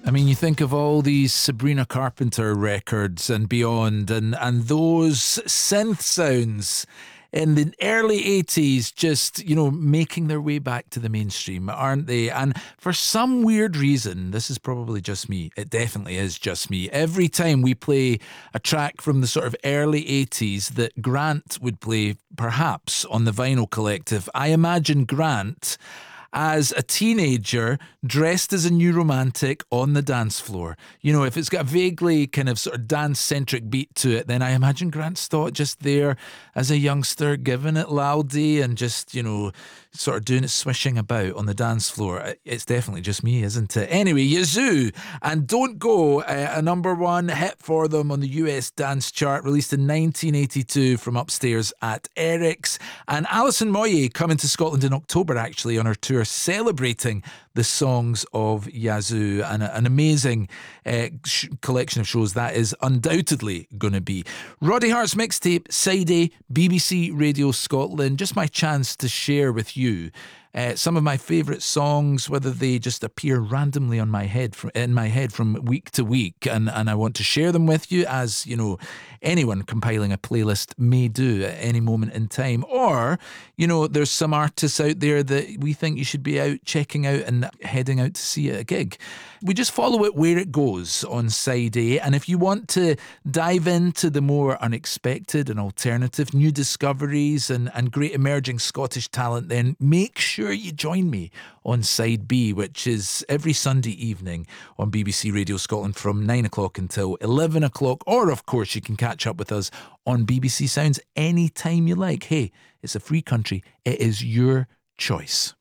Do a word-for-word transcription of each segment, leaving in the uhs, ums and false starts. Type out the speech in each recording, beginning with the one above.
I mean, you think of all these Sabrina Carpenter records and beyond, and, and those synth sounds in the early eighties just, you know, making their way back to the mainstream, aren't they? And for some weird reason, this is probably just me, it definitely is just me, every time we play a track from the sort of early eighties that Grant would play, perhaps, on the Vinyl Collective, I imagine Grant as a teenager dressed as a new romantic on the dance floor. You know, if it's got a vaguely kind of sort of dance-centric beat to it, then I imagine Grant Stott just there as a youngster giving it loudly and just, you know, sort of doing it swishing about on the dance floor. It's definitely just me, isn't it? Anyway, Yazoo and Don't Go, uh, a number one hit for them on the U S dance chart, released in nineteen eighty-two from Upstairs at Eric's. And Alison Moyet coming to Scotland in October, actually, on her tour, celebrating the songs of Yazoo, and a, an amazing uh, sh- collection of shows that is undoubtedly going to be. Roddy Hart's mixtape, Side A, B B C Radio Scotland, just my chance to share with you Uh, some of my favourite songs, whether they just appear randomly on my head from, in my head from week to week, and, and I want to share them with you, as you know, anyone compiling a playlist may do at any moment in time. Or, you know, there's some artists out there that we think you should be out checking out and heading out to see at a gig. We just follow it where it goes on Side A, and if you want to dive into the more unexpected and alternative new discoveries and, and great emerging Scottish talent, then make sure you join me on Side B, which is every Sunday evening on B B C Radio Scotland from nine o'clock until eleven o'clock. Or, of course, you can catch up with us on B B C Sounds anytime you like. Hey, it's a free country. It is your choice.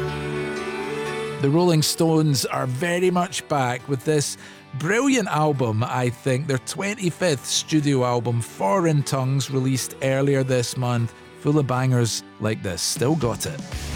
The Rolling Stones are very much back with this brilliant album, I think. Their twenty-fifth studio album, Foreign Tongues, released earlier this month, full of bangers like this. Still got it.